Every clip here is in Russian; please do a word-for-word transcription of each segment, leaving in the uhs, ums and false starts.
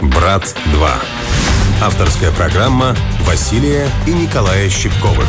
«Брат два». Авторская программа Василия и Николая Щипковых.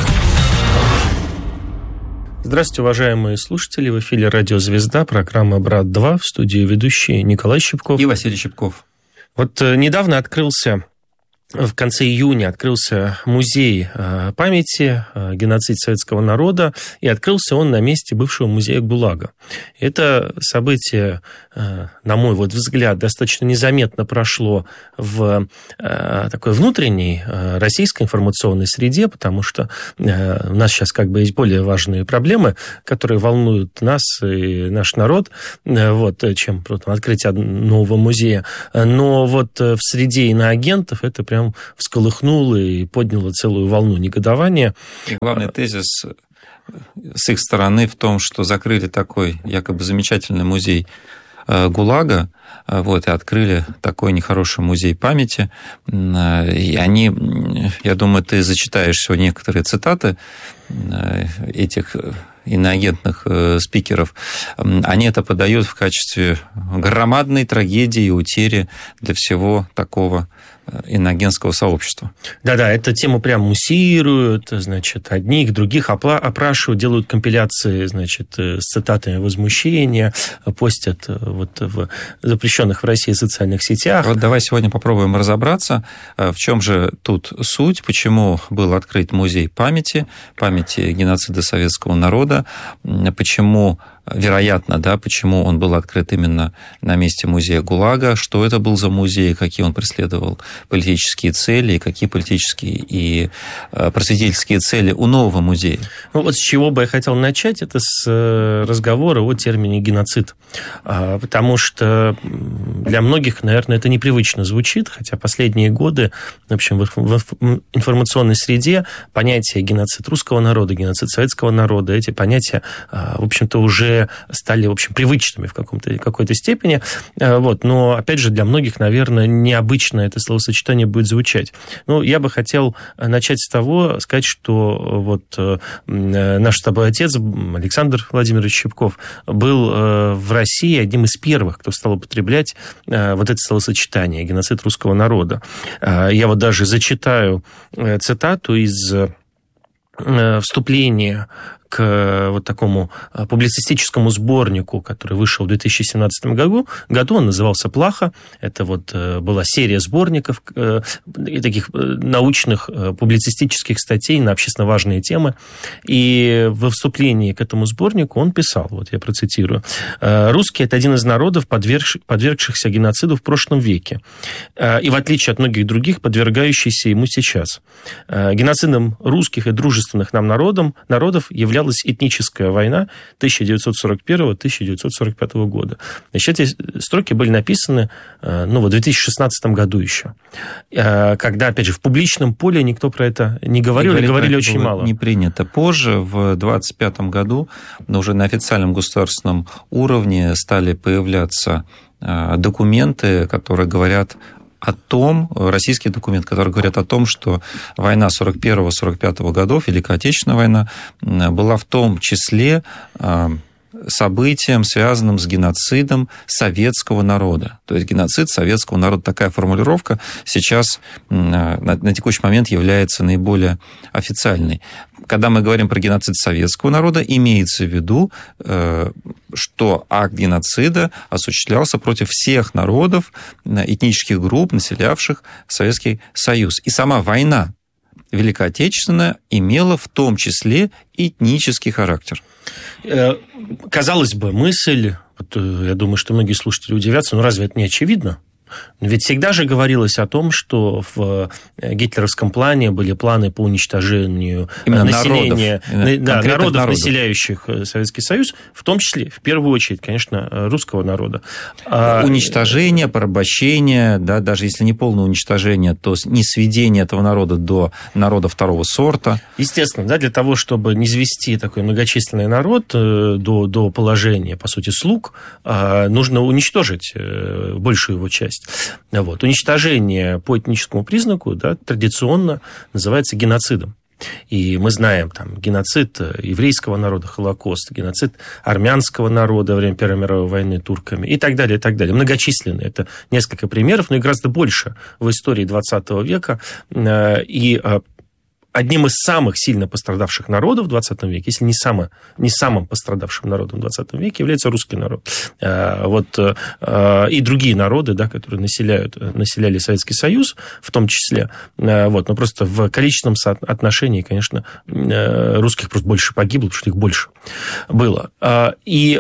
Здравствуйте, уважаемые слушатели. В эфире радио «Звезда», программа «Брат два», в студии ведущие Николай Щипков и Василий Щипков. Вот недавно открылся, в конце июня открылся музей памяти геноцида советского народа, и открылся он на месте бывшего музея ГУЛАГа. Это событие, на мой вот взгляд, достаточно незаметно прошло в такой внутренней российской информационной среде, потому что у нас сейчас как бы есть более важные проблемы, которые волнуют нас и наш народ, вот, чем открытие нового музея. Но вот в среде иноагентов это прям всколыхнуло и подняло целую волну негодования. И главный тезис с их стороны в том, что закрыли такой якобы замечательный музей ГУЛАГа, вот, и открыли такой нехороший музей памяти. И они, я думаю, ты зачитаешь сегодня некоторые цитаты этих иноагентных спикеров, они это подают в качестве громадной трагедии и утери для всего такого иноагентского сообщества. Да-да, эту тему прям муссируют, значит, одних, других опрашивают, делают компиляции, значит, с цитатами возмущения, постят вот в запрещенных в России социальных сетях. Вот давай сегодня попробуем разобраться, в чем же тут суть, почему был открыт музей памяти, памяти геноцида советского народа, почему, вероятно, да, почему он был открыт именно на месте музея ГУЛАГа, что это был за музей, какие он преследовал политические цели, и какие политические и просветительские цели у нового музея. Ну вот с чего бы я хотел начать, это с разговора о термине «геноцид», потому что для многих, наверное, это непривычно звучит, хотя последние годы, в общем, в информационной среде понятие «геноцид русского народа», «геноцид советского народа», эти понятия, в общем-то, уже стали, в общем, привычными в каком-то, какой-то степени. Вот. Но, опять же, для многих, наверное, необычно это словосочетание будет звучать. Ну, я бы хотел начать с того, сказать, что вот наш с тобой отец, Александр Владимирович Щипков, был в России одним из первых, кто стал употреблять вот это словосочетание «геноцид русского народа». Я вот даже зачитаю цитату из вступления к вот такому публицистическому сборнику, который вышел в две тысячи семнадцатом году. году. Он назывался «Плаха». Это вот была серия сборников таких научных публицистических статей на общественно важные темы. И во вступлении к этому сборнику он писал, вот я процитирую: «Русские – это один из народов, подвергшихся геноциду в прошлом веке, и в отличие от многих других, подвергающийся ему сейчас. Геноцидом русских и дружественных нам народом, народов являлась этническая война тысяча девятьсот сорок первого — тысяча девятьсот сорок пятого года». Значит, эти строки были написаны ну, в две тысячи шестнадцатом году еще, когда, опять же, в публичном поле никто про это не говорил, и говорили очень мало. Не принято. Позже, в двадцать пятом году, но уже на официальном государственном уровне стали появляться документы, которые говорят о том, российские документы, которые говорят о том, что война сорок первого — сорок пятого годов, Великая Отечественная война, была в том числе событием, связанным с геноцидом советского народа. То есть геноцид советского народа. Такая формулировка сейчас на, на текущий момент является наиболее официальной. Когда мы говорим про геноцид советского народа, имеется в виду, что акт геноцида осуществлялся против всех народов, этнических групп, населявших Советский Союз. И сама война Великая Отечественная имела в том числе этнический характер. Казалось бы, мысль, вот, я думаю, что многие слушатели удивятся, но разве это не очевидно? Ведь всегда же говорилось о том, что в гитлеровском плане были планы по уничтожению именно населения, народов, да, народов, народов, населяющих Советский Союз, в том числе, в первую очередь, конечно, русского народа. Уничтожение, порабощение, да, даже если не полное уничтожение, то не сведение этого народа до народа второго сорта. Естественно, да, для того, чтобы не свести такой многочисленный народ до, до положения, по сути, слуг, нужно уничтожить большую его часть. Вот. Уничтожение по этническому признаку, да, традиционно называется геноцидом. И мы знаем там геноцид еврейского народа, Холокост, геноцид армянского народа во время Первой мировой войны турками и так далее, и так далее. Многочисленные. Это несколько примеров, но и гораздо больше в истории двадцатого века. И одним из самых сильно пострадавших народов в двадцатом веке, если не, само, не самым пострадавшим народом в двадцатом веке, является русский народ. Вот, и другие народы, да, которые населяют, населяли Советский Союз, в том числе. Вот, но просто в количественном соотношении, конечно, русских просто больше погибло, потому что их больше было. И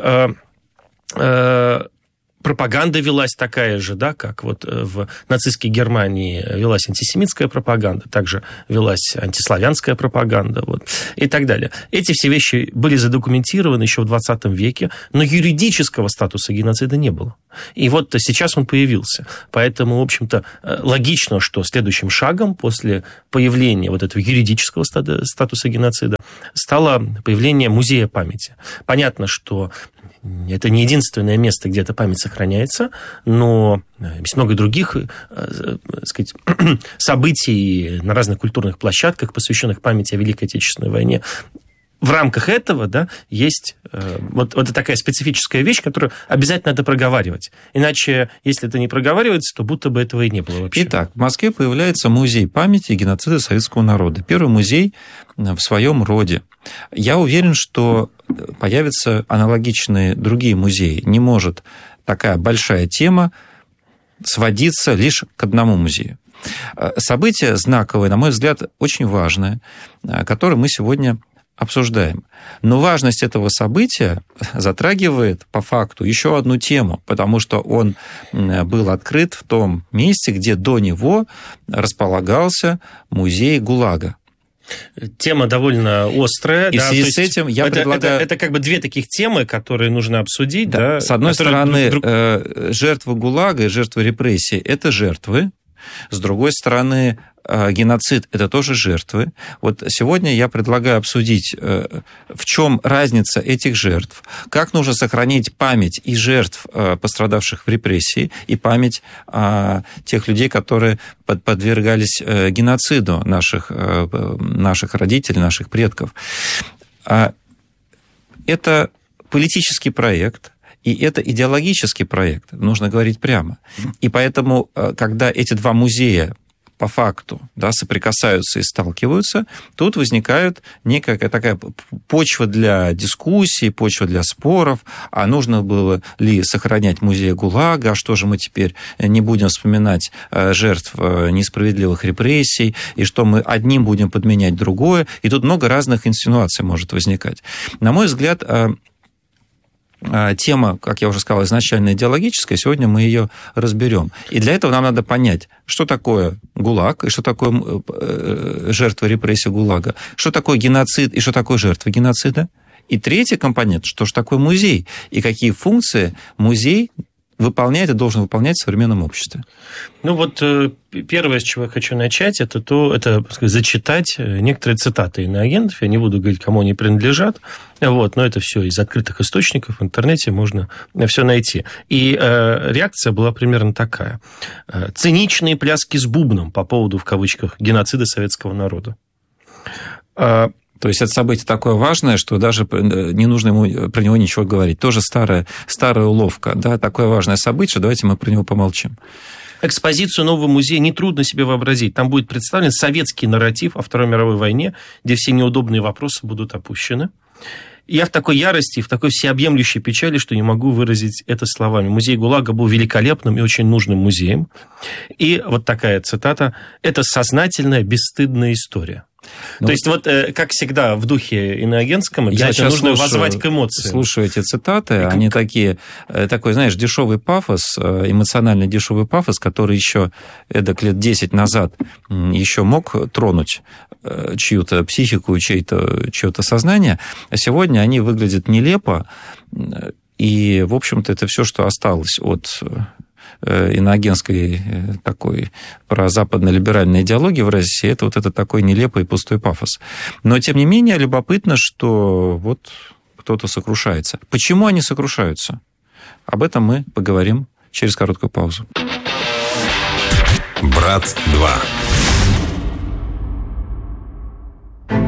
пропаганда велась такая же, да, как вот в нацистской Германии велась антисемитская пропаганда, также велась антиславянская пропаганда, вот, и так далее. Эти все вещи были задокументированы еще в двадцатом веке, но юридического статуса геноцида не было. И вот сейчас он появился. Поэтому, в общем-то, логично, что следующим шагом после появления вот этого юридического статуса геноцида стало появление музея памяти. Понятно, что это не единственное место, где эта память сохраняется, но есть много других, так сказать, событий на разных культурных площадках, посвященных памяти о Великой Отечественной войне. В рамках этого, да, есть вот, вот такая специфическая вещь, которую обязательно надо проговаривать. Иначе, если это не проговаривается, то будто бы этого и не было вообще. Итак, в Москве появляется музей памяти геноцида советского народа. Первый музей в своем роде. Я уверен, что появятся аналогичные другие музеи. Не может такая большая тема сводиться лишь к одному музею. Событие знаковое, на мой взгляд, очень важное, которое мы сегодня обсуждаем. Но важность этого события затрагивает по факту еще одну тему, потому что он был открыт в том месте, где до него располагался музей ГУЛАГа. Тема довольно острая. И да, в связи с этим я это, предлагаю... Это, это как бы две таких темы, которые нужно обсудить. Да. Да. С одной стороны, друг... жертвы ГУЛАГа и жертвы репрессий – это жертвы. С другой стороны, геноцид – это тоже жертвы. Вот сегодня я предлагаю обсудить, в чем разница этих жертв, как нужно сохранить память и жертв, пострадавших в репрессии, и память тех людей, которые подвергались геноциду наших, наших родителей, наших предков. Это политический проект. И это идеологический проект, нужно говорить прямо. И поэтому, когда эти два музея по факту, да, соприкасаются и сталкиваются, тут возникает некая такая почва для дискуссий, почва для споров, а нужно было ли сохранять музей ГУЛАГа, а что же мы теперь не будем вспоминать жертв несправедливых репрессий, и что мы одним будем подменять другое, и тут много разных инсинуаций может возникать. На мой взгляд, тема, как я уже сказал, изначально идеологическая, сегодня мы ее разберем. И для этого нам надо понять, что такое ГУЛАГ, и что такое жертва репрессий ГУЛАГа, что такое геноцид, и что такое жертва геноцида. И третий компонент, что же такое музей, и какие функции музей выполняет и должен выполнять в современном обществе. Ну вот первое, с чего я хочу начать, это то, это, так сказать, зачитать некоторые цитаты иноагентов. Я не буду говорить, кому они принадлежат, вот, но это все из открытых источников, в интернете можно все найти. И э, реакция была примерно такая. Циничные пляски с бубном по поводу, в кавычках, геноцида советского народа. То есть это событие такое важное, что даже не нужно ему про него ничего говорить. Тоже старая, старая уловка. Да, такое важное событие, что давайте мы про него помолчим. Экспозицию нового музея нетрудно себе вообразить. Там будет представлен советский нарратив о Второй мировой войне, где все неудобные вопросы будут опущены. Я в такой ярости, в такой всеобъемлющей печали, что не могу выразить это словами. Музей ГУЛАГа был великолепным и очень нужным музеем. И вот такая цитата. «Это сознательная, бесстыдная история». Ну, то есть, вот, как всегда, в духе иноагентском обязательно нужно слушаю, воззвать к эмоциям. Слушаю эти цитаты, и они как... такие, такой, знаешь, дешевый пафос, эмоционально дешевый пафос, который еще эдак лет десять назад еще мог тронуть чью-то психику, чье-то, чье-то сознание, а сегодня они выглядят нелепо, и, в общем-то, это все, что осталось от иноагентской такой прозападно-либеральной идеологии в России, это вот это такой нелепый пустой пафос. Но, тем не менее, любопытно, что вот кто-то сокрушается. Почему они сокрушаются? Об этом мы поговорим через короткую паузу. Брат два.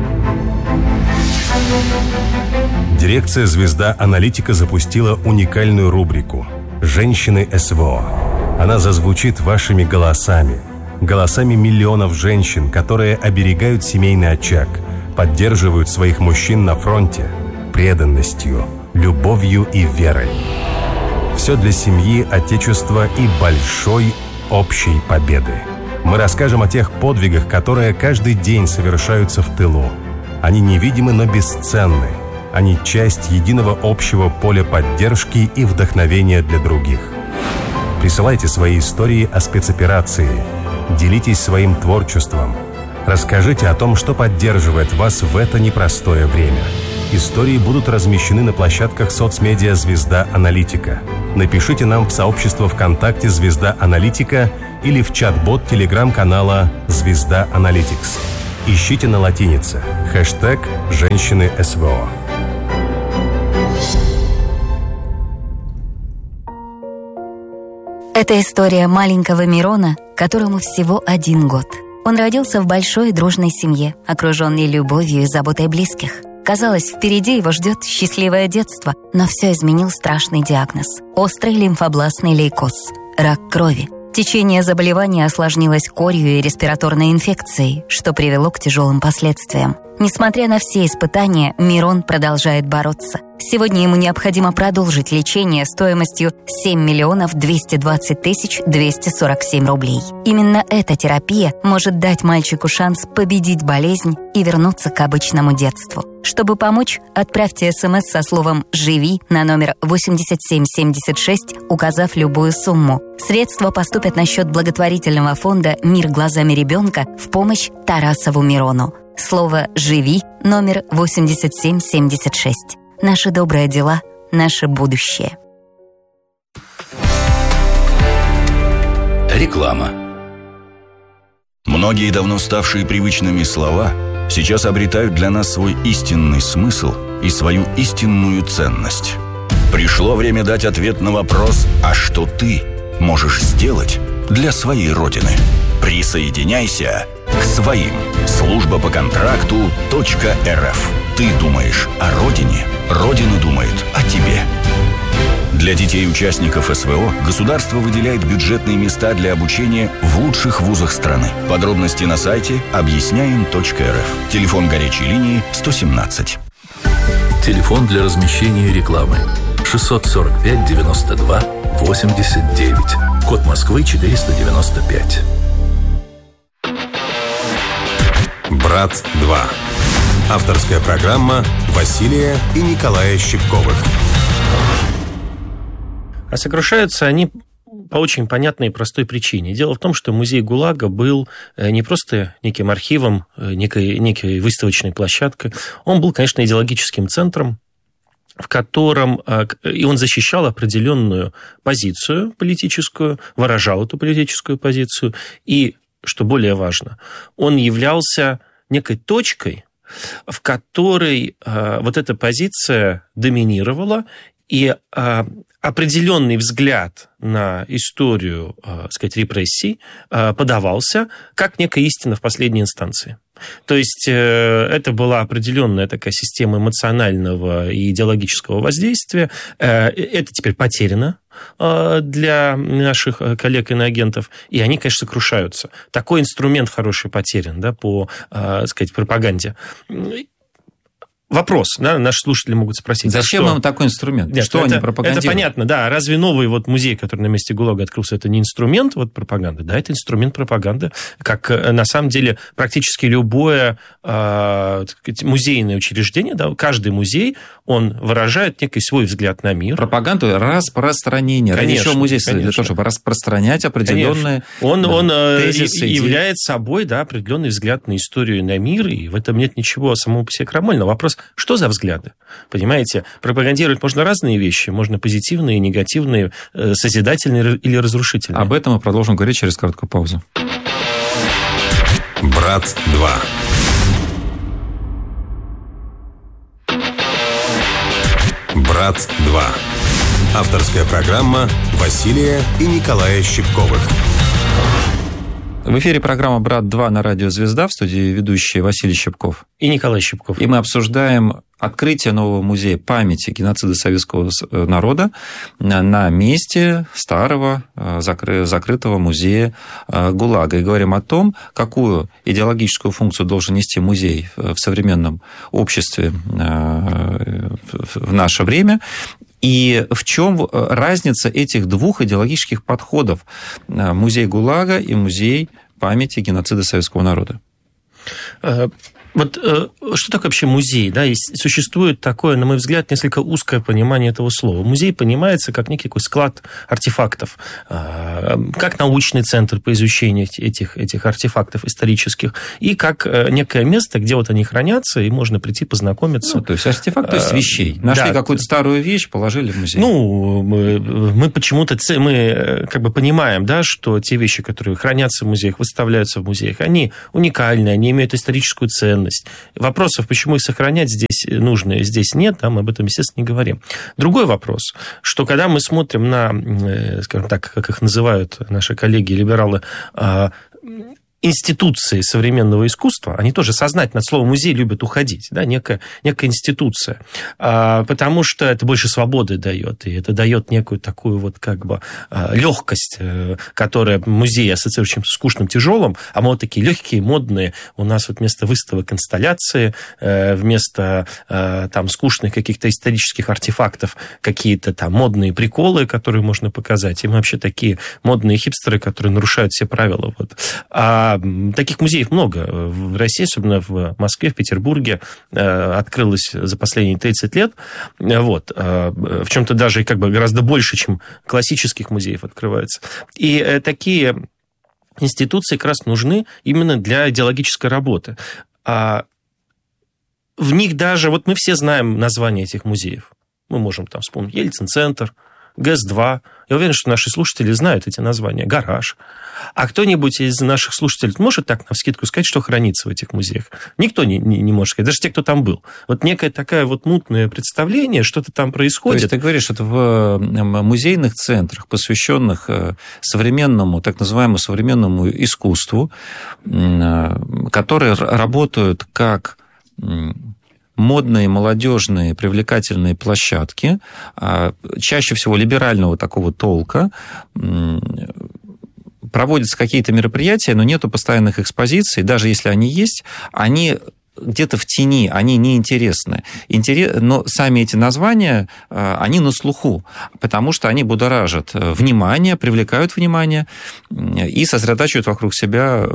Дирекция «Звезда Аналитика» запустила уникальную рубрику «Женщины СВО». Она зазвучит вашими голосами, голосами миллионов женщин, которые оберегают семейный очаг, поддерживают своих мужчин на фронте преданностью, любовью и верой. Все для семьи, отечества и большой общей победы. Мы расскажем о тех подвигах, которые каждый день совершаются в тылу. Они невидимы, но бесценны. Они часть единого общего поля поддержки и вдохновения для других. Присылайте свои истории о спецоперации. Делитесь своим творчеством. Расскажите о том, что поддерживает вас в это непростое время. Истории будут размещены на площадках соцмедиа «Звезда Аналитика». Напишите нам в сообщество ВКонтакте «Звезда Аналитика» или в чат-бот телеграм-канала «Звезда Аналитикс». Ищите на латинице хэштег «Женщины СВО». Это история маленького Мирона, которому всего один год. Он родился в большой дружной семье, окруженный любовью и заботой близких. Казалось, впереди его ждет счастливое детство, но все изменил страшный диагноз – острый лимфобластный лейкоз – рак крови. Течение заболевания осложнилось корью и респираторной инфекцией, что привело к тяжелым последствиям. Несмотря на все испытания, Мирон продолжает бороться. Сегодня ему необходимо продолжить лечение стоимостью семь миллионов двести двадцать тысяч двести сорок семь рублей. Именно эта терапия может дать мальчику шанс победить болезнь и вернуться к обычному детству. Чтобы помочь, отправьте смс со словом «Живи» на номер восемьдесят семь семьдесят шесть, указав любую сумму. Средства поступят на счет благотворительного фонда «Мир глазами ребенка» в помощь Тарасову Мирону. Слово «Живи» номер восемьдесят семь семьдесят шесть. Наши добрые дела – наше будущее. Реклама. Многие давно ставшие привычными слова сейчас обретают для нас свой истинный смысл и свою истинную ценность. Пришло время дать ответ на вопрос: а что ты можешь сделать для своей Родины? Присоединяйся к своим. Служба по контракту .рф. Ты думаешь о Родине, Родина думает о тебе. Для детей-участников СВО государство выделяет бюджетные места для обучения в лучших вузах страны. Подробности на сайте объясняем точка эр эф. Телефон горячей линии сто семнадцать. Телефон для размещения рекламы шестьсот сорок пять девяносто два восемьдесят девять. Код Москвы четыреста девяносто пять. «Брат два». Авторская программа Василия и Николая Щипковых. А сокрушаются они по очень понятной и простой причине. Дело в том, что музей ГУЛАГа был не просто неким архивом, некой, некой выставочной площадкой. Он был, конечно, идеологическим центром, в котором и он защищал определенную позицию политическую, выражал эту политическую позицию, и, что более важно, он являлся некой точкой, в которой э, вот эта позиция доминировала, и э, определенный взгляд на историю, э, так сказать, репрессий э, подавался как некая истина в последней инстанции. То есть э, это была определенная такая система эмоционального и идеологического воздействия. Э, это теперь потеряно э, для наших коллег-иноагентов, и они, конечно, сокрушаются. Такой инструмент хороший потерян, да, по, э, так сказать, пропаганде. Вопрос, да, наши слушатели могут спросить. Зачем а им такой инструмент? Нет, что это, они пропагандируют? Это понятно, да. Разве новый вот музей, который на месте ГУЛАГа открылся, это не инструмент вот пропаганды? Да, это инструмент пропаганды. Как на самом деле практически любое э, музейное учреждение, да, каждый музей, он выражает некий свой взгляд на мир. Пропаганду распространение. Ради чего музей для того, чтобы распространять определенные он, да, он тезисы, является собой, да, определенный взгляд на историю и на мир, и в этом нет ничего самого по себе крамольного. Вопрос, что за взгляды? Понимаете, пропагандировать можно разные вещи, можно позитивные, негативные, созидательные или разрушительные. Об этом мы продолжим говорить через короткую паузу. «Брат два». «Брат два». Авторская программа Василия и Николая Щипковых. В эфире программа «Брат два» на радио «Звезда», в студии ведущие Василий Щипков и Николай Щипков. И мы обсуждаем открытие нового музея памяти геноцида советского народа на месте старого закрытого музея ГУЛАГа. И говорим о том, какую идеологическую функцию должен нести музей в современном обществе в наше время. И в чем разница этих двух идеологических подходов? Музей ГУЛАГа и музей памяти геноцида советского народа. Вот что такое вообще музей? Да? Существует такое, на мой взгляд, несколько узкое понимание этого слова. Музей понимается как некий такой склад артефактов, как научный центр по изучению этих, этих артефактов исторических, и как некое место, где вот они хранятся, и можно прийти познакомиться. Ну, то есть артефакт, то есть вещей. Нашли да. какую-то старую вещь, положили в музей. Ну, мы, мы почему-то мы как бы понимаем, да, что те вещи, которые хранятся в музеях, выставляются в музеях, они уникальны, они имеют историческую ценность. Вопросов, почему их сохранять здесь нужно, здесь нет, да, мы об этом, естественно, не говорим. Другой вопрос, что когда мы смотрим на, скажем так, как их называют наши коллеги-либералы, институции современного искусства, они тоже сознательно от слова «музей» любят уходить, да, некая, некая институция, потому что это больше свободы дает, и это дает некую такую вот как бы легкость, которая музей ассоциирует с чем-то скучным, тяжелым, а мы вот такие легкие, модные, у нас вот вместо выставок инсталляции, вместо там скучных каких-то исторических артефактов какие-то там модные приколы, которые можно показать, и мы вообще такие модные хипстеры, которые нарушают все правила. Вот. А таких музеев много. В России, особенно в Москве, в Петербурге, открылось за последние тридцать лет. Вот. В чем-то даже как бы гораздо больше, чем классических музеев открывается. И такие институции как раз нужны именно для идеологической работы. В них даже... Вот мы все знаем названия этих музеев. Мы можем там вспомнить Ельцин-центр, ГЭС два. Я уверен, что наши слушатели знают эти названия. Гараж. А кто-нибудь из наших слушателей может так навскидку сказать, что хранится в этих музеях? Никто не, не, не может сказать, даже те, кто там был. Вот некое такое вот мутное представление, что-то там происходит. То есть ты говоришь, что в музейных центрах, посвященных современному, так называемому современному искусству, которые работают как модные, молодежные, привлекательные площадки, чаще всего либерального такого толка, проводятся какие-то мероприятия, но нету постоянных экспозиций, даже если они есть, они где-то в тени, они неинтересны. Интерес... Но сами эти названия, они на слуху, потому что они будоражат внимание, привлекают внимание и сосредотачивают вокруг себя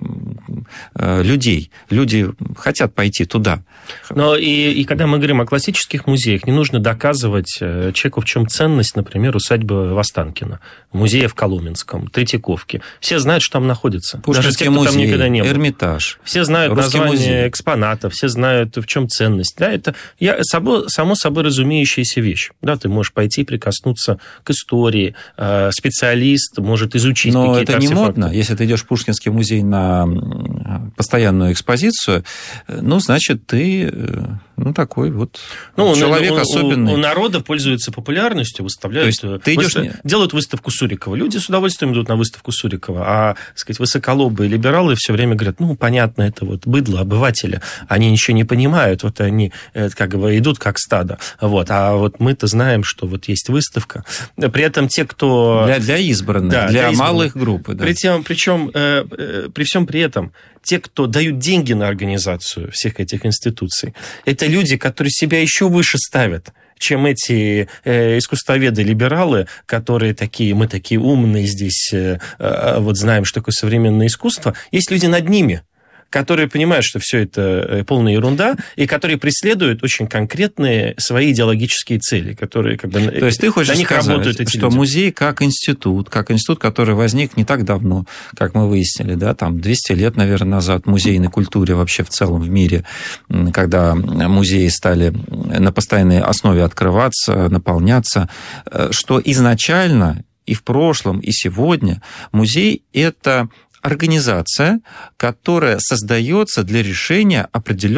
людей. Люди хотят пойти туда. Но и, и когда мы говорим о классических музеях, не нужно доказывать человеку, в чем ценность, например, усадьбы Востанкина, музея в Коломенском, Третьяковке. Все знают, что там находится. Пушкинский Даже те, музей, там никогда не был. Эрмитаж. Все знают Русский название музей. Экспонатов, все знают, в чем ценность. Да, это я, само, само собой разумеющаяся вещь. Да, ты можешь пойти прикоснуться к истории, специалист может изучить Но какие-то это не артефакты. модно. Если ты идешь в Пушкинский музей на постоянную экспозицию, ну, значит, ты ну, такой вот ну, человек у, особенный. У, у народа пользуется популярностью, выставляют. То есть ты идешь... выстав... Делают выставку Сурикова. Люди с удовольствием идут на выставку Сурикова. А, так сказать, высоколобые либералы все время говорят, ну, понятно, это вот быдло, обыватели. Они ничего не понимают. Вот они как бы идут как стадо. Вот. А вот мы-то знаем, что вот есть выставка. При этом те, кто... Для, для избранных, да, для, для малых групп. Да. При тем, причем, э, э, при всем при этом, те, кто дают деньги на организацию всех этих институций, это люди, которые себя еще выше ставят, чем эти э, искусствоведы-либералы, которые такие, мы такие умные здесь, э, э, вот знаем, что такое современное искусство. Есть люди над ними, которые понимают, что все это полная ерунда, и которые преследуют очень конкретные свои идеологические цели, которые как бы То есть ты хочешь на них сказать, работают эти что люди. Музей как институт, как институт, который возник не так давно, как мы выяснили, да, там двести лет, наверное, назад музейной культуре вообще в целом в мире, когда музеи стали на постоянной основе открываться, наполняться, что изначально и в прошлом, и сегодня музей – это организация, которая создается для решения определенных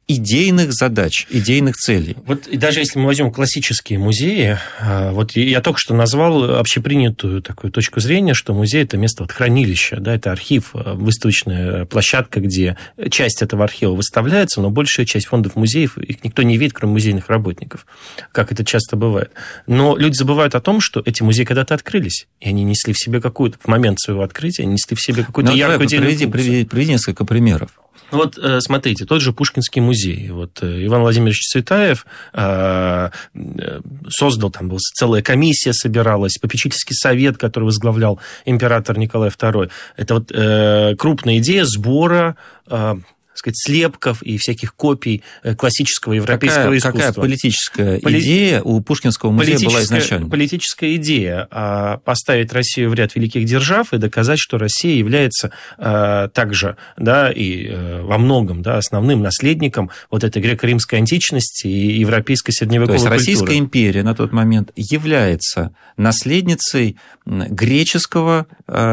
идейных задач, идейных целей. Вот и даже если мы возьмем классические музеи, вот я только что назвал общепринятую такую точку зрения, что музей – это место вот хранилища, да, это архив, выставочная площадка, где часть этого архива выставляется, но большая часть фондов музеев, их никто не видит, кроме музейных работников, как это часто бывает. Но люди забывают о том, что эти музеи когда-то открылись, и они несли в себе какую-то, в момент своего открытия, они несли в себе какую-то ну, яркую идею. Приведи, приведи, приведи несколько примеров. Вот, смотрите, тот же Пушкинский музей. Вот Иван Владимирович Цветаев создал, там была целая комиссия собиралась, попечительский совет, который возглавлял император Николай второй. Это вот крупная идея сбора, сказать, слепков и всяких копий классического европейского какая, искусства. Какая политическая Поли... идея у Пушкинского музея была изначально? Политическая идея поставить Россию в ряд великих держав и доказать, что Россия является также, да, и во многом, да, основным наследником вот этой греко-римской античности и европейской средневековой культуры. То есть Российская империя на тот момент является наследницей греческого,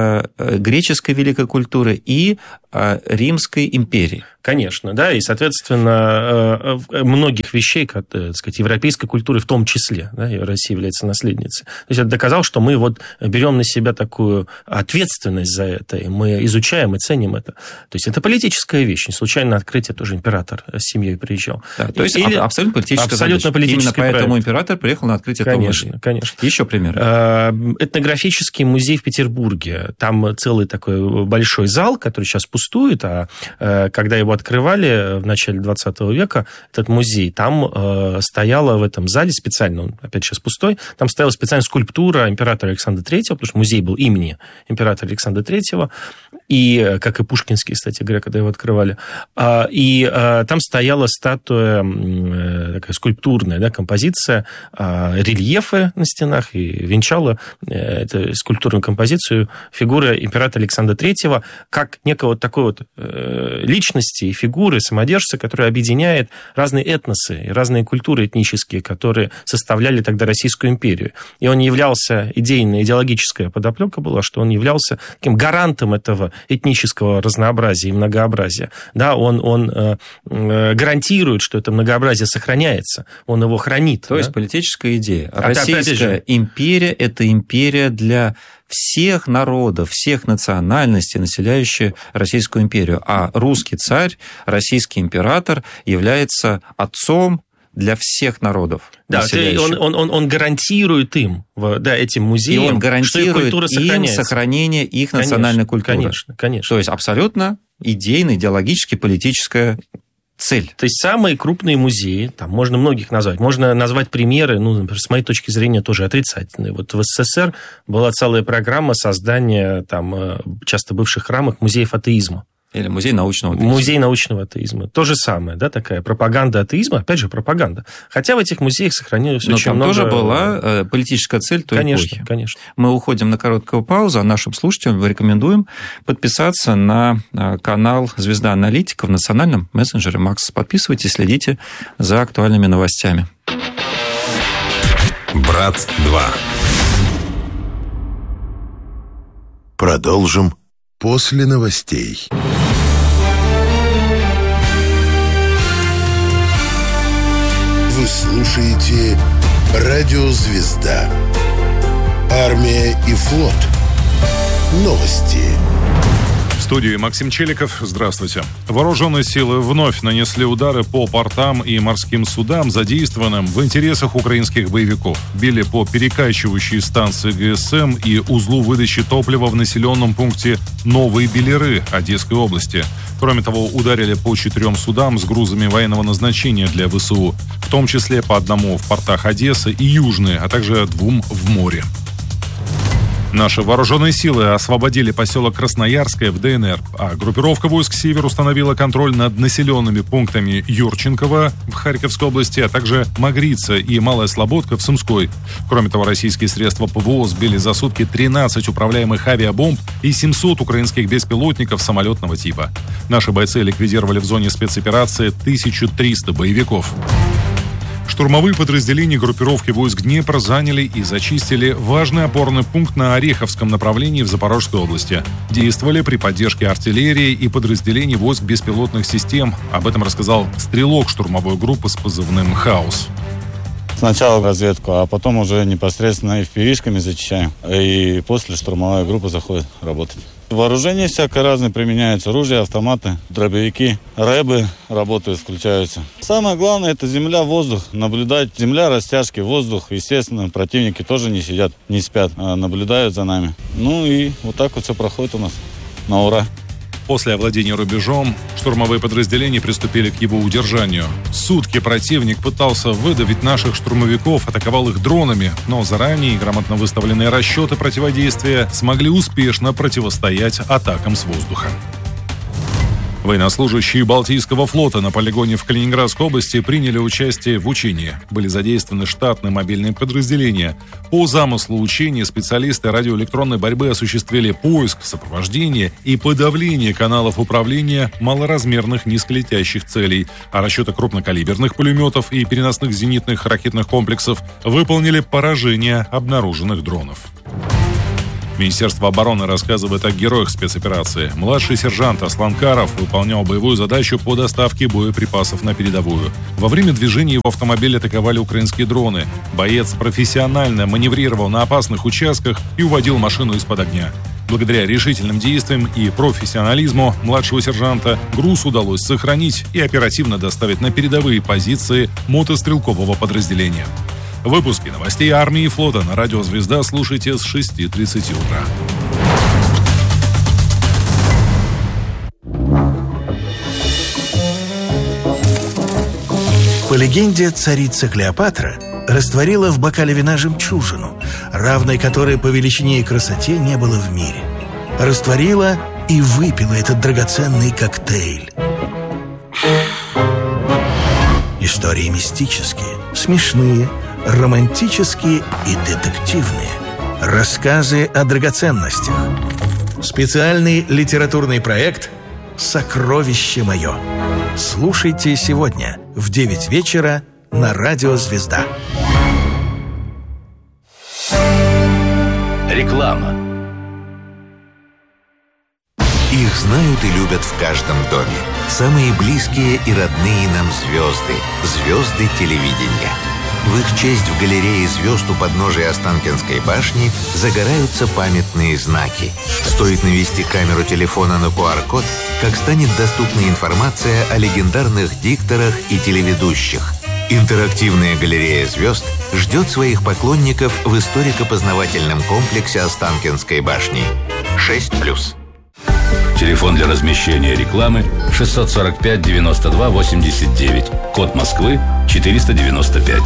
греческой великой культуры и Римской империи. Конечно, да, и, соответственно, многих вещей, как, так сказать, европейской культуры в том числе, да, и Россия является наследницей. То есть это доказал, что мы вот берем на себя такую ответственность за это, и мы изучаем и ценим это. То есть это политическая вещь. Не случайно на открытие тоже император с семьей приезжал. Да, то есть Или... абсолютно политическая абсолютно задача. политический Именно поэтому проект. император приехал на открытие этого Конечно, музея. конечно. Еще примеры. Этнографический музей в Петербурге. Там целый такой большой зал, который сейчас пустует, а когда его открывали в начале двадцатого века, этот музей, там э, стояла в этом зале специально, он опять сейчас пустой, там стояла специальная скульптура императора Александра третьего, потому что музей был имени императора Александра третьего, и, как и Пушкинский, кстати говоря, когда его открывали, э, и э, там стояла статуя, э, такая скульптурная, да, композиция, э, рельефы на стенах, и венчала э, эту скульптурную композицию фигура императора Александра третьего, как некого вот такой вот э, личности и фигуры, самодержца, который объединяет разные этносы и разные культуры этнические, которые составляли тогда Российскую империю. И он являлся, идейная, идеологическая подоплека была, что он являлся таким гарантом этого этнического разнообразия и многообразия. Да, он, он э, э, гарантирует, что это многообразие сохраняется, он его хранит. То да? есть политическая идея. А Российская империя – это империя для всех народов, всех национальностей, населяющих Российскую империю. А русский царь, российский император является отцом для всех народов. Да, он, он, он, он гарантирует им, да, этим музеям, и он гарантирует что их им сохранение их конечно, национальной культуры. Конечно, конечно. То есть абсолютно идейно, идеологически, политическая цель. То есть самые крупные музеи, там можно многих назвать, можно назвать примеры, ну, например, с моей точки зрения, тоже отрицательные. Вот в СССР была целая программа создания там часто бывших храмов музеев атеизма. Или музей научного атеизма. Музей научного атеизма. То же самое, да, такая пропаганда атеизма, опять же, пропаганда. Хотя в этих музеях сохранилось Но очень там много... тоже была политическая цель той конечно, эпохи. Конечно, Мы уходим на короткую паузу, а нашим слушателям рекомендуем подписаться на канал «Звезда Аналитика» в национальном мессенджере Макс. Подписывайтесь, следите за актуальными новостями. Брат два. Продолжим после новостей. Вы слушаете «Радио Звезда». Армия и флот. Новости. В студии Максим Челиков. Здравствуйте. Вооруженные силы вновь нанесли удары по портам и морским судам, задействованным в интересах украинских боевиков. Били по перекачивающей станции ГСМ и узлу выдачи топлива в населенном пункте Новые Белеры Одесской области. Кроме того, ударили по четырем судам с грузами военного назначения для ВСУ, в том числе по одному в портах Одессы и Южной, а также двум в море. Наши вооруженные силы освободили поселок Красноярское в ДНР, а группировка войск «Север» установила контроль над населенными пунктами Юрченково в Харьковской области, а также Магрица и Малая Слободка в Сумской. Кроме того, российские средства ПВО сбили за сутки тринадцать управляемых авиабомб и семьсот украинских беспилотников самолетного типа. Наши бойцы ликвидировали в зоне спецоперации тысячу триста боевиков. Штурмовые подразделения группировки войск Днепр заняли и зачистили важный опорный пункт на Ореховском направлении в Запорожской области. Действовали при поддержке артиллерии и подразделений войск беспилотных систем. Об этом рассказал стрелок штурмовой группы с позывным «Хаус». Сначала разведку, а потом уже непосредственно эф пи ви-шками зачищаем. И после штурмовая группа заходит работать. Вооружение всякое разное применяется. Оружие, автоматы, дробовики, рэбы работают, включаются. Самое главное – это земля, воздух. Наблюдать земля, растяжки, воздух. Естественно, противники тоже не сидят, не спят, а наблюдают за нами. Ну и вот так вот все проходит у нас на ура. После овладения рубежом штурмовые подразделения приступили к его удержанию. Сутки противник пытался выдавить наших штурмовиков, атаковал их дронами, но заранее грамотно выставленные расчеты противодействия смогли успешно противостоять атакам с воздуха. Военнослужащие Балтийского флота на полигоне в Калининградской области приняли участие в учении. Были задействованы штатные мобильные подразделения. По замыслу учения специалисты радиоэлектронной борьбы осуществили поиск, сопровождение и подавление каналов управления малоразмерных низколетящих целей, а расчеты крупнокалиберных пулеметов и переносных зенитных ракетных комплексов выполнили поражение обнаруженных дронов. Министерство обороны рассказывает о героях спецоперации. Младший сержант Аслан Каров выполнял боевую задачу по доставке боеприпасов на передовую. Во время движения его автомобиль атаковали украинские дроны. Боец профессионально маневрировал на опасных участках и уводил машину из-под огня. Благодаря решительным действиям и профессионализму младшего сержанта груз удалось сохранить и оперативно доставить на передовые позиции мотострелкового подразделения. Выпуски новостей армии и флота на радио «Звезда» слушайте с шести тридцати утра. По легенде, царица Клеопатра растворила в бокале вина жемчужину, равной которой по величине и красоте не было в мире. Растворила и выпила этот драгоценный коктейль. Истории мистические, смешные, романтические и детективные. Рассказы о драгоценностях. Специальный литературный проект «Сокровище мое». Слушайте сегодня в девять вечера на радио «Звезда». Реклама. Их знают и любят в каждом доме. Самые близкие и родные нам звезды. Звезды телевидения. В их честь в галерее звезд у подножия Останкинской башни загораются памятные знаки. Стоит навести камеру телефона на ку ар код, как станет доступна информация о легендарных дикторах и телеведущих. Интерактивная галерея звезд ждет своих поклонников в историко-познавательном комплексе Останкинской башни. шесть плюс. Телефон для размещения рекламы шестьсот сорок пять девяносто два восемьдесят девять. Код Москвы четыреста девяносто пять.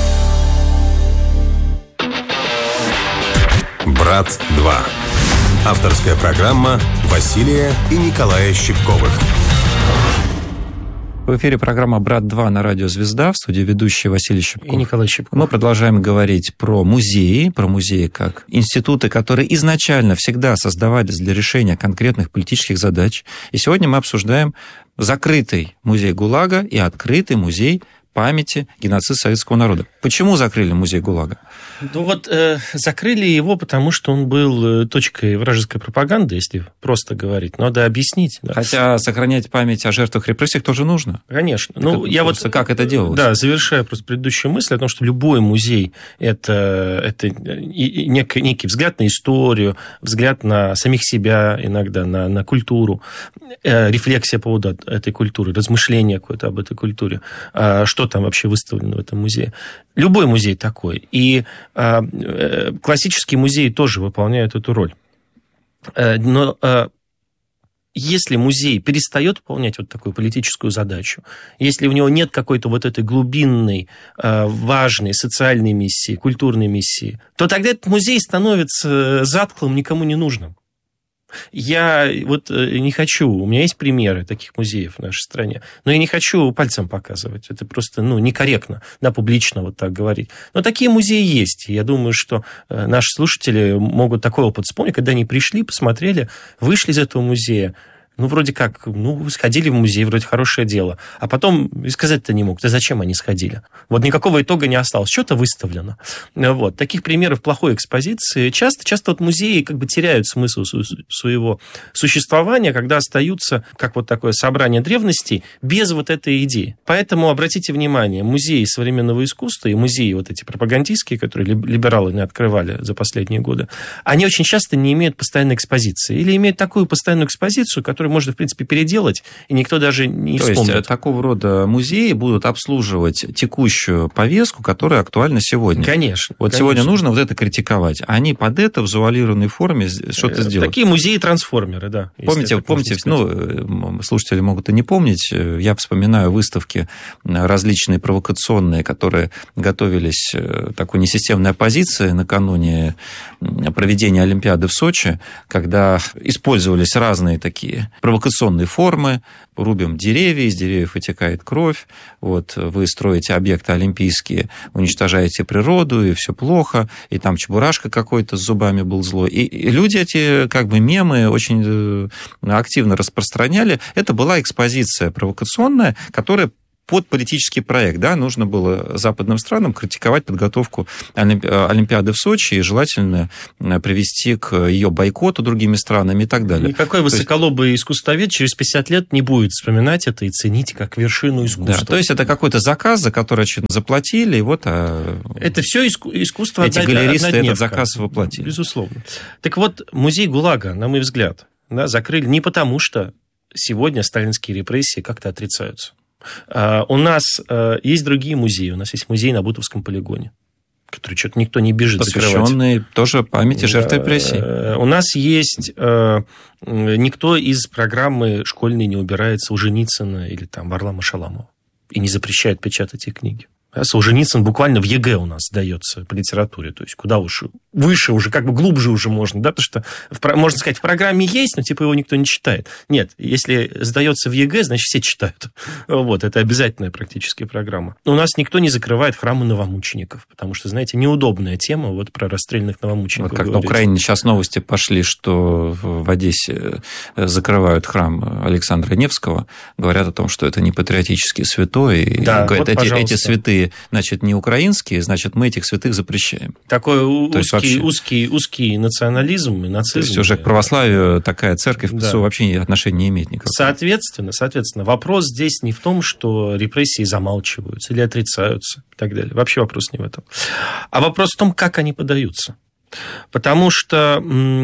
«Брат два». Авторская программа Василия и Николая Щипковых. В эфире программа «Брат два» на радио «Звезда», в студии ведущий Василий Щипков. И Николай Щипков. Мы продолжаем говорить про музеи, про музеи как институты, которые изначально всегда создавались для решения конкретных политических задач. И сегодня мы обсуждаем закрытый музей ГУЛАГа и открытый музей памяти геноцида советского народа. Почему закрыли музей ГУЛАГа? Ну вот э, закрыли его, потому что он был точкой вражеской пропаганды, если просто говорить. Надо объяснить. Да. Хотя сохранять память о жертвах репрессий тоже нужно. Конечно. Так ну, я вот, как это делалось? Да, завершая просто предыдущую мысль о том, что любой музей это, это некий, некий взгляд на историю, взгляд на самих себя иногда, на, на культуру, э, рефлексия по поводу этой культуры, размышление какое-то об этой культуре, э, что там вообще выставлено в этом музее. Любой музей такой. И э, э, классические музеи тоже выполняют эту роль. Э, но э, если музей перестает выполнять вот такую политическую задачу, если у него нет какой-то вот этой глубинной, э, важной социальной миссии, культурной миссии, то тогда этот музей становится затхлым, никому не нужным. Я вот не хочу, у меня есть примеры таких музеев в нашей стране, но я не хочу пальцем показывать, это просто ну, некорректно, да, публично вот так говорить. Но такие музеи есть, и я думаю, что наши слушатели могут такой опыт вспомнить, когда они пришли, посмотрели, вышли из этого музея, Ну, вроде как, ну, вы сходили в музей, вроде хорошее дело. А потом и сказать-то не мог, да зачем они сходили? Вот никакого итога не осталось, что-то выставлено. Вот. Таких примеров плохой экспозиции часто, часто вот музеи как бы теряют смысл своего существования, когда остаются, как вот такое собрание древностей, без вот этой идеи. Поэтому обратите внимание, музеи современного искусства и музеи вот эти пропагандистские, которые либералы не открывали за последние годы, они очень часто не имеют постоянной экспозиции. Или имеют такую постоянную экспозицию, которую можно, в принципе, переделать, и никто даже не То вспомнит. То есть такого рода музеи будут обслуживать текущую повестку, которая актуальна сегодня. Конечно. Вот конечно. Сегодня нужно вот это критиковать. Они под это в завуалированной форме что-то сделают. Такие музеи-трансформеры, да. Помните, помните ну, слушатели могут и не помнить, я вспоминаю выставки различные провокационные, которые готовились такой несистемной оппозиции накануне проведения Олимпиады в Сочи, когда использовались разные такие провокационные формы. Рубим деревья, из деревьев вытекает кровь, вот, вы строите объекты олимпийские, уничтожаете природу, и все плохо, и там чебурашка какой-то с зубами был злой. И, и люди эти как бы мемы очень активно распространяли. Это была экспозиция провокационная, которая под политический проект, да, нужно было западным странам критиковать подготовку Олимпиады в Сочи и желательно привести к ее бойкоту другими странами и так далее. Никакой высоколобый есть... искусствовед через пятьдесят лет не будет вспоминать это и ценить как вершину искусства. Да, то есть это какой-то заказ, за который, очевидно, заплатили, и вот... А... Это все иску... искусство Эти галеристы этот заказ воплотили. Безусловно. Так вот, музей ГУЛАГа, на мой взгляд, да, закрыли не потому, что сегодня сталинские репрессии как-то отрицаются. У нас есть другие музеи. У нас есть музей на Бутовском полигоне, который что-то никто не бежит закрывать. Посвященный тоже памяти жертв репрессий. У нас есть... Никто из программы школьной не убирает Солженицына или там Варлама Шаламова и не запрещает печатать их книги. Солженицын буквально в ЕГЭ у нас сдается по литературе, то есть куда уж выше уже, как бы глубже уже можно, да, потому что, в, можно сказать, в программе есть, но типа его никто не читает. Нет, если сдается в ЕГЭ, значит, все читают. Вот, это обязательная практически программа. У нас никто не закрывает храмы новомучеников, потому что, знаете, неудобная тема вот про расстрельных новомучеников. Вот как говорить. На Украине сейчас новости пошли, что в Одессе закрывают храм Александра Невского, говорят о том, что это не патриотический святой, и да, говорят, вот, эти, эти святые, значит, не украинские, значит, мы этих святых запрещаем. Такой узкий, вообще... узкий, узкий национализм и нацизм. То есть уже к православию такая церковь да. вообще отношения не имеет никакого. Соответственно, соответственно, вопрос здесь не в том, что репрессии замалчиваются или отрицаются и так далее. Вообще вопрос не в этом. А вопрос в том, как они подаются. Потому что,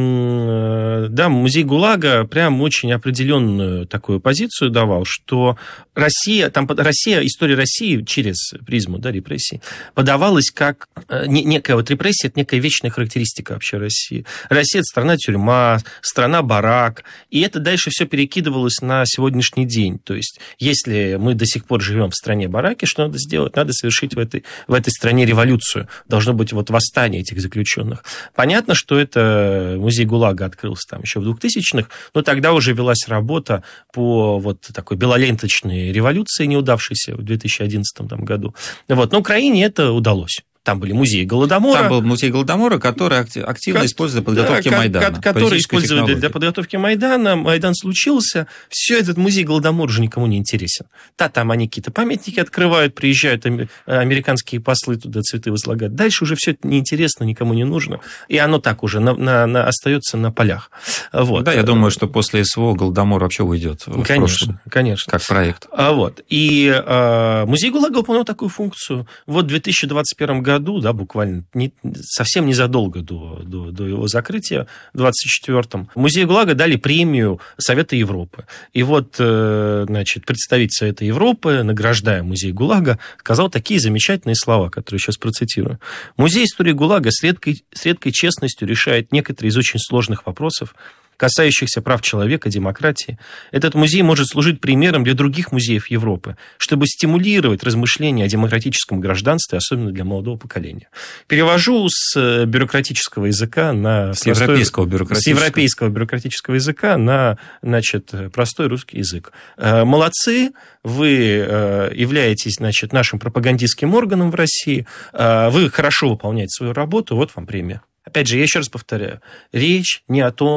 да, музей ГУЛАГа прям очень определенную такую позицию давал, что Россия, там Россия, история России через призму, да, репрессий подавалась как некая вот репрессия, это некая вечная характеристика вообще России. Россия – это страна-тюрьма, страна-барак, и это дальше все перекидывалось на сегодняшний день. То есть, если мы до сих пор живем в стране-бараке, что надо сделать? Надо совершить в этой, в этой стране революцию. Должно быть вот восстание этих заключенных. Понятно, что это музей ГУЛАГа открылся там еще в двухтысячных, но тогда уже велась работа по вот такой белоленточной революции, неудавшейся в две тысячи одиннадцатом там, году. Вот. На Украине это удалось. Там были музеи Голодомора. Там был музей Голодомора, который активно как, использовали для подготовки да, Майдана. Который использовали для подготовки Майдана. Майдан случился. Все, этот музей Голодомора уже никому не интересен. Да, там они какие-то памятники открывают, приезжают американские послы туда цветы возлагать. Дальше уже все это неинтересно, никому не нужно. И оно так уже на, на, на, остается на полях. Вот. Да, я думаю, что после СВО Голодомор вообще уйдет в конечно, прошлое. Конечно. Как проект. Вот. И а, музей ГУЛАГа выполнял такую функцию. Вот в две тысячи двадцать первом году году, да, буквально не, совсем незадолго до, до, до его закрытия, в двадцать четвёртом, музею ГУЛАГа дали премию Совета Европы. И вот, значит, представитель Совета Европы, награждая музей ГУЛАГа, сказал такие замечательные слова, которые сейчас процитирую. «Музей истории ГУЛАГа с редкой, с редкой честностью решает некоторые из очень сложных вопросов, касающихся прав человека, демократии. Этот музей может служить примером для других музеев Европы, чтобы стимулировать размышления о демократическом гражданстве, особенно для молодого поколения». Перевожу с бюрократического языка на... С простой... европейского бюрократического. С европейского бюрократического языка на, значит, простой русский язык. Молодцы, вы являетесь, значит, нашим пропагандистским органом в России, вы хорошо выполняете свою работу, вот вам премия. Опять же, я еще раз повторяю, речь не о том,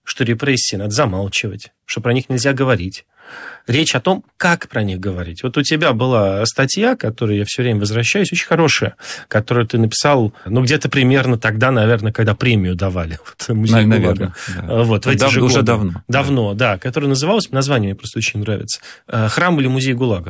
что репрессии надо замалчивать, что про них нельзя говорить. Речь о том, как про них говорить. Вот у тебя была статья, к которой я все время возвращаюсь, очень хорошая, которую ты написал, ну, где-то примерно тогда, наверное, когда премию давали. Вот, музей наверное, да. Вот, в эти Дав- же уже годы. давно. Давно, да, да, которая называлась, название мне просто очень нравится, «Храм или музей ГУЛАГа».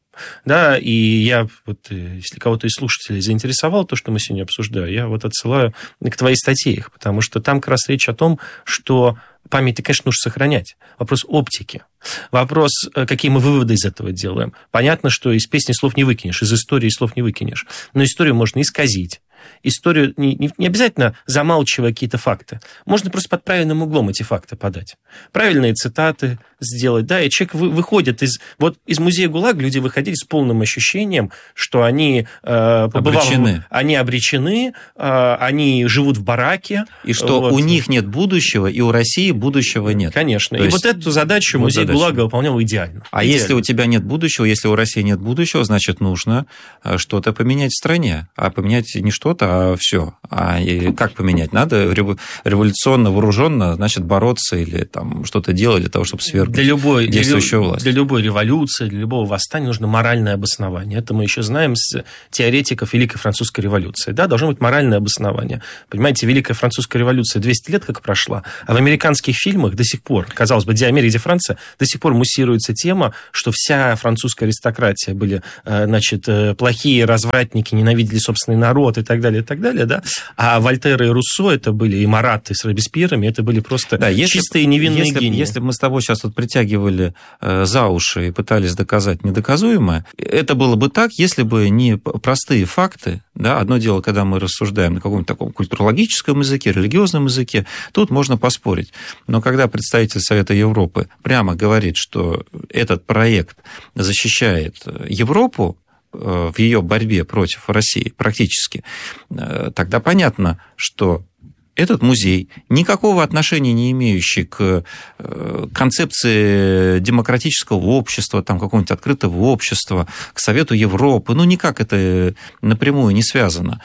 Да, и я, вот, если кого-то из слушателей заинтересовало то, что мы сегодня обсуждаем, я вот отсылаю к твоей статье, потому что там как раз речь о том, что память, конечно, нужно сохранять. Вопрос оптики. Вопрос, какие мы выводы из этого делаем. Понятно, что из песни слов не выкинешь, из истории слов не выкинешь. Но историю можно исказить. Историю не, не, не обязательно замалчивая какие-то факты. Можно просто под правильным углом эти факты подать. Правильные цитаты сделать. Да, и человек вы, выходит из... Вот из музея ГУЛАГ люди выходили с полным ощущением, что они... Э, побывав, обречены. Они обречены, э, они живут в бараке. И что вот. У них нет будущего, и у России будущего нет. Конечно. То и есть, вот эту задачу вот музей задача. ГУЛАГа выполнял идеально. А идеально. если у тебя нет будущего, если у России нет будущего, значит, нужно что-то поменять в стране. А поменять не что-то, а все. А как поменять? Надо революционно, вооруженно, значит, бороться или там что-то делать для того, чтобы свергнуть для любой, действующую для, власть. Для любой революции, для любого восстания нужно моральное обоснование. Это мы еще знаем с теоретиков Великой Французской революции. Да, должно быть моральное обоснование. Понимаете, Великая Французская революция двести лет как прошла, а в американских фильмах до сих пор, казалось бы, где Америка, где Франция, до сих пор муссируется тема, что вся французская аристократия были, значит, плохие развратники, ненавидели собственный народ и так далее, и так далее, да. А Вольтер и Руссо это были, и Марат с Робеспьерами, это были просто да, если, чистые невинные если, гении. Если бы мы с тобой сейчас вот притягивали э, за уши и пытались доказать недоказуемое, это было бы так, если бы не простые факты. Да, одно дело, когда мы рассуждаем на каком-то таком культурологическом языке, религиозном языке, тут можно поспорить. Но когда представитель Совета Европы прямо говорит, что этот проект защищает Европу в ее борьбе против России практически, тогда понятно, что этот музей, никакого отношения не имеющий к концепции демократического общества, там, какого-нибудь открытого общества, к Совету Европы, ну, никак это напрямую не связано,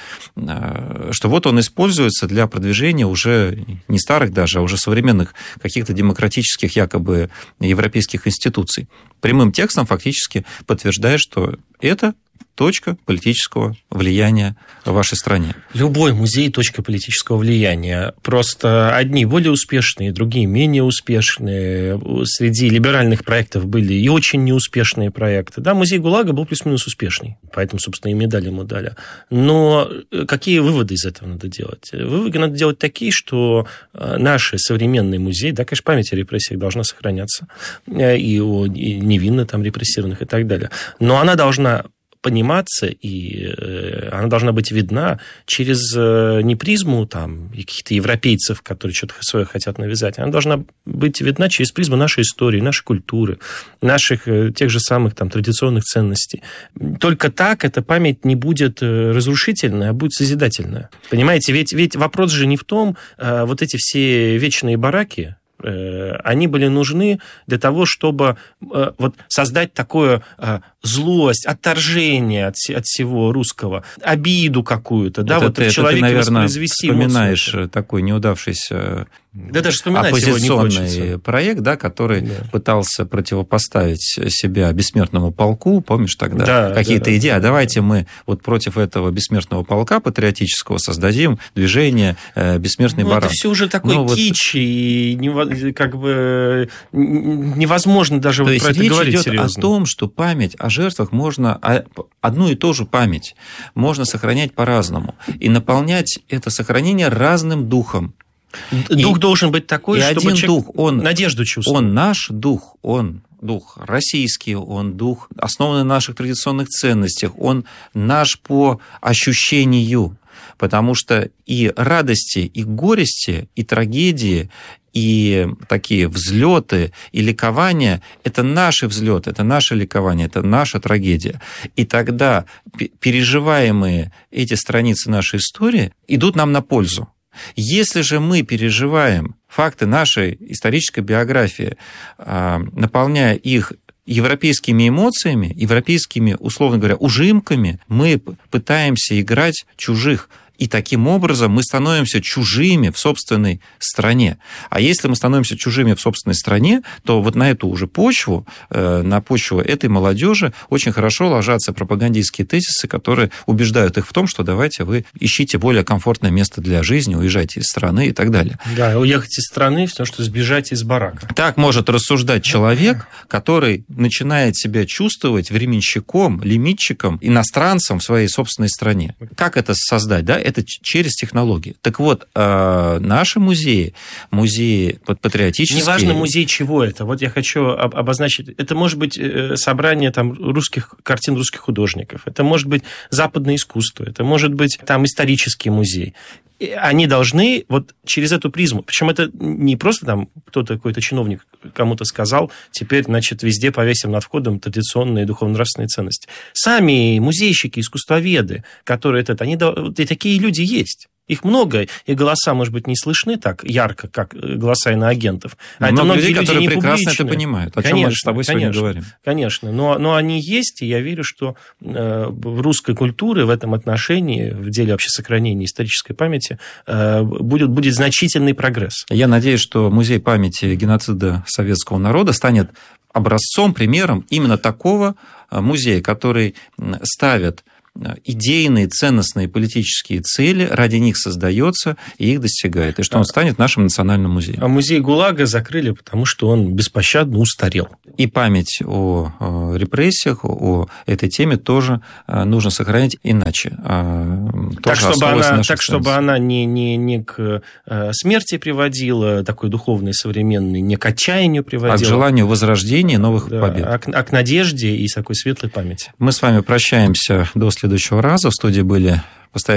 что вот он используется для продвижения уже не старых даже, а уже современных каких-то демократических якобы европейских институций. Прямым текстом фактически подтверждает, что это точка политического влияния в вашей стране. Любой музей – точка политического влияния. Просто одни более успешные, другие менее успешные. Среди либеральных проектов были и очень неуспешные проекты. Да, музей ГУЛАГа был плюс-минус успешный, поэтому, собственно, и медаль ему дали. Но какие выводы из этого надо делать? Выводы надо делать такие, что наш современный музей, да, конечно, память о репрессиях должна сохраняться, и о невинно там репрессированных и так далее. Но она должна пониматься, и она должна быть видна через не призму там, каких-то европейцев, которые что-то свое хотят навязать, она должна быть видна через призму нашей истории, нашей культуры, наших тех же самых там, традиционных ценностей. Только так эта память не будет разрушительная, а будет созидательная. Понимаете, ведь, ведь вопрос же не в том, вот эти все вечные бараки, они были нужны для того, чтобы вот, создать такую злость, отторжение от, от всего русского, обиду какую-то. Да, вот ты, человек, ты, наверное, воспроизвести вспоминаешь эмоции. Такой неудавшийся да, даже оппозиционный проект, да, который да. пытался противопоставить себя бессмертному полку, помнишь тогда? Да, какие-то да, идеи, да. А давайте мы вот против этого бессмертного полка патриотического создадим движение «Бессмертный ну, баран». Это все уже такой ну, кич, вот... и как бы невозможно даже вот про это говорить идет серьезно. О том, что память о жертвах можно, одну и ту же память можно сохранять по-разному и наполнять это сохранение разным духом. Дух и, должен быть такой, и чтобы один дух, он, надежду чувствовал. Он наш дух, он дух российский, он дух, основанный на наших традиционных ценностях, он наш по ощущению, потому что и радости, и горести, и трагедии, и такие взлеты и ликования – это наши взлеты, это наше ликование, это наша трагедия. И тогда переживаемые эти страницы нашей истории идут нам на пользу. Если же мы переживаем факты нашей исторической биографии, наполняя их европейскими эмоциями, европейскими, условно говоря, ужимками, мы пытаемся играть чужих И таким образом мы становимся чужими в собственной стране. А если мы становимся чужими в собственной стране, то вот на эту уже почву, на почву этой молодежи очень хорошо ложатся пропагандистские тезисы, которые убеждают их в том, что давайте вы ищите более комфортное место для жизни, уезжайте из страны и так далее. Да, уехать из страны, все, что сбежать из барака. Так может рассуждать человек, который начинает себя чувствовать временщиком, лимитчиком, иностранцем в своей собственной стране. Как это создать? Да? Это через технологии. Так вот, наши музеи, музеи патриотические... Неважно, музей чего это. Вот я хочу обозначить. Это может быть собрание там, русских, картин русских художников. Это может быть западное искусство. Это может быть там исторический музей. Они должны вот через эту призму, причем это не просто там кто-то, какой-то чиновник кому-то сказал, теперь, значит, везде повесим над входом традиционные духовно-нравственные ценности. Сами музейщики, искусствоведы, которые это, они, и такие люди есть. Их много, и голоса, может быть, не слышны так ярко, как голоса иноагентов. А это многие людей, люди которые прекрасно это понимают, о чем мы с тобой сегодня говорим. Конечно, но, но они есть, и я верю, что э, в русской культуре в этом отношении, в деле вообще сохранения исторической памяти, э, будет, будет значительный прогресс. Я надеюсь, что музей памяти геноцида советского народа станет образцом, примером именно такого музея, который ставит идейные, ценностные политические цели, ради них создается и их достигает, и что он станет нашим национальным музеем. А музей ГУЛАГа закрыли, потому что он беспощадно устарел. И память о репрессиях, о этой теме тоже нужно сохранять, иначе. Так, чтобы она, так чтобы она не, не, не к смерти приводила, такой духовной, современной, не к отчаянию приводила. А к желанию возрождения новых да, побед. А к, а к надежде и такой светлой памяти. Мы с вами прощаемся до следующего раза. В студии были постоянно